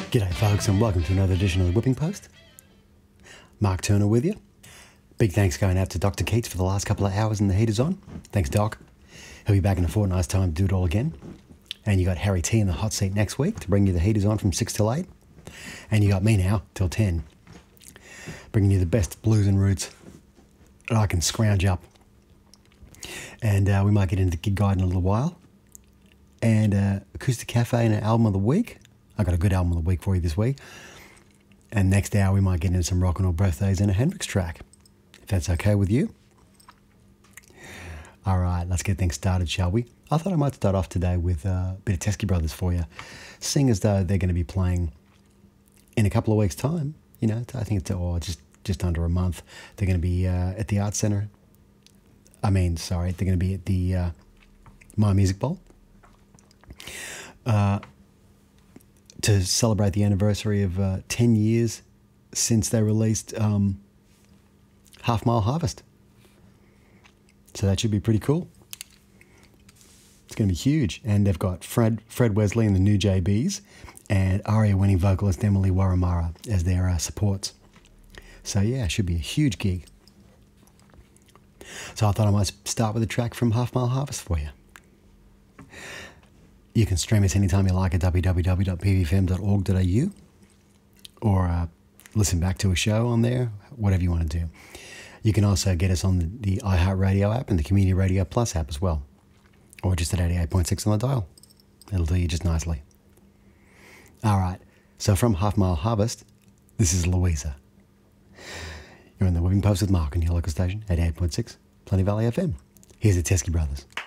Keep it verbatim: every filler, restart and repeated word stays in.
G'day folks and welcome to another edition of the Whipping Post. Mark Turner with you. Big thanks going out to Doctor Keats for the last couple of hours and the heater's on. Thanks Doc. He'll be back in a fortnight's time to do it all again. And you got Harry T in the hot seat next week to bring you the heaters on from six till eight. And you got me now till ten. Bringing you the best blues and roots that I can scrounge up. And uh, we might get into the gig guide in a little while. And uh, Acoustic Cafe and an album of the week. I got a good album of the week for you this week. And next hour we might get into some rock and roll birthdays and a Hendrix track, if that's okay with you. All right, let's get things started, shall we? I thought I might start off today with a bit of Teskey Brothers for you, seeing as though they're going to be playing in a couple of weeks' time. You know, I think it's oh, just just under a month. They're going to be uh, at the Arts Centre. I mean, sorry, they're going to be at the uh, My Music Bowl. Uh, to celebrate the anniversary of uh, ten years since they released um, Half Mile Harvest. So that should be pretty cool. It's going to be huge. And they've got Fred Fred Wesley and the New J Bs and ARIA-winning vocalist Emily Waramara as their uh, supports. So yeah, it should be a huge gig. So I thought I might start with a track from Half Mile Harvest for you. You can stream us anytime you like at w w w dot p v f m dot org dot a u or uh, listen back to a show on there, whatever you want to do. You can also get us on the, the iHeartRadio app and the Community Radio Plus app as well, or just at eighty-eight point six on the dial. It'll do you just nicely. All right, so from Half Mile Harvest, this is Louisa. You're on the Whipping Post with Mark on your local station, eighty-eight point six, Plenty Valley F M. Here's the Teskey Brothers.